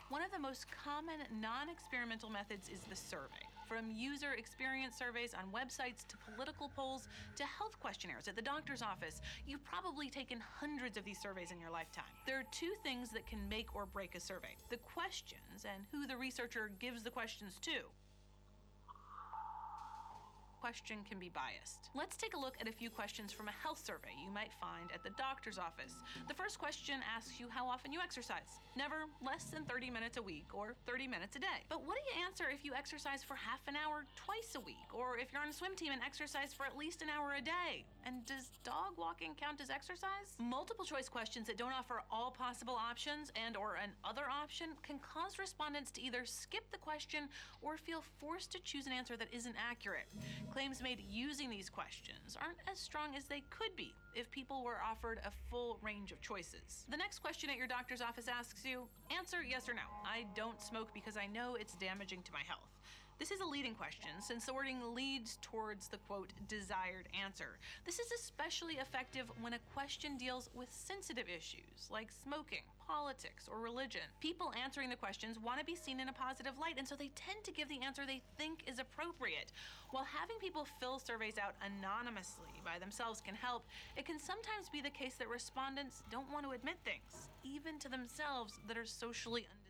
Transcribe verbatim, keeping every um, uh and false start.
One of the most common non-experimental methods is the survey. From user experience surveys on websites to political polls to health questionnaires at the doctor's office, you've probably taken hundreds of these surveys in your lifetime. There are two things that can make or break a survey: the questions and who the researcher gives the questions to. Question can be biased. Let's take a look at a few questions from a health survey you might find at the doctor's office. The first question asks you how often you exercise. Never, less than thirty minutes a week or thirty minutes a day. But what do you answer if you exercise for half an hour twice a week, or if you're on a swim team and exercise for at least an hour a day? And does dog walking count as exercise? Multiple choice questions that don't offer all possible options and or an other option can cause respondents to either skip the question or feel forced to choose an answer that isn't accurate. Claims made using these questions aren't as strong as they could be if people were offered a full range of choices. The next question at your doctor's office asks you, answer yes or no. I don't smoke because I know it's damaging to my health. This is a leading question since the wording leads towards the, quote, desired answer. This is especially effective when a question deals with sensitive issues like smoking, politics, or religion. People answering the questions want to be seen in a positive light, and so they tend to give the answer they think is appropriate. While having people fill surveys out anonymously by themselves can help, it can sometimes be the case that respondents don't want to admit things, even to themselves, that are socially undesirable.